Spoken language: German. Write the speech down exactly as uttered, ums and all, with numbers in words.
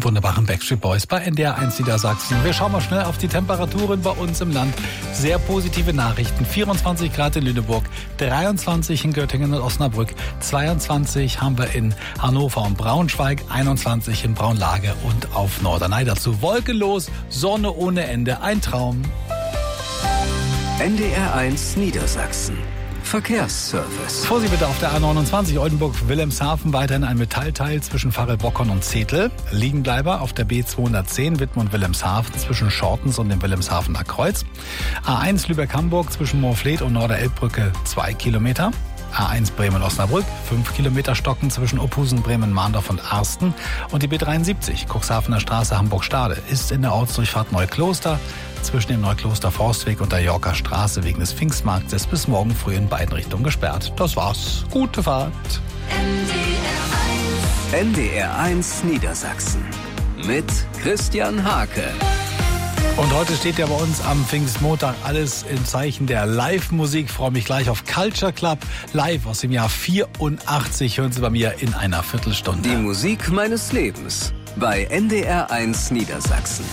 wunderbaren Backstreet Boys bei N D R eins Niedersachsen. Wir schauen mal schnell auf die Temperaturen bei uns im Land. Sehr positive Nachrichten. vierundzwanzig Grad in Lüneburg, dreiundzwanzig in Göttingen und Osnabrück, zweiundzwanzig haben wir in Hannover und Braunschweig, einundzwanzig in Braunlage und auf Norderney. Dazu wolkenlos, Sonne ohne Ende, ein Traum. N D R eins Niedersachsen. Verkehrsservice. Vorsicht bitte auf der A neunundzwanzig Oldenburg-Wilhelmshaven, weiterhin ein Metallteil zwischen Pfarrelbockern und Zetel. Liegenbleiber auf der B zweihundertzehn Wittmund-Wilhelmshaven zwischen Schortens und dem Wilhelmshavener Kreuz. A eins Lübeck-Hamburg zwischen Moorfleet und Norderelbbrücke zwei Kilometer. A eins Bremen-Osnabrück, fünf Kilometer Stocken zwischen Ophusen, Bremen, Mahndorf und Arsten. Und die B dreiundsiebzig, Cuxhavener Straße, Hamburg-Stade, ist in der Ortsdurchfahrt Neukloster zwischen dem Neukloster Forstweg und der Yorker Straße wegen des Pfingstmarktes bis morgen früh in beiden Richtungen gesperrt. Das war's. Gute Fahrt. N D R eins Niedersachsen mit Christian Hake. Und heute steht ja bei uns am Pfingstmontag alles im Zeichen der Live-Musik. Ich freue mich gleich auf Culture Club live aus dem Jahr vierundachtzig. Hören Sie bei mir in einer Viertelstunde. Die Musik meines Lebens bei N D R eins Niedersachsen.